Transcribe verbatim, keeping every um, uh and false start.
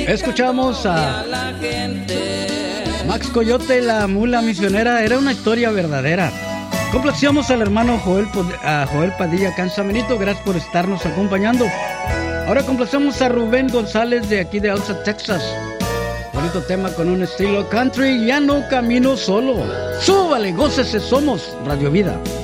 Escuchamos a Max Coyote, la mula misionera. Era una historia verdadera. Complacíamos al hermano Joel, a Joel Padilla Cansaminito. Gracias por estarnos acompañando. Ahora complacemos a Rubén González de aquí de Alsa, Texas. Bonito tema con un estilo country. Ya no camino solo. Súbale, gócese, somos Radio Vida.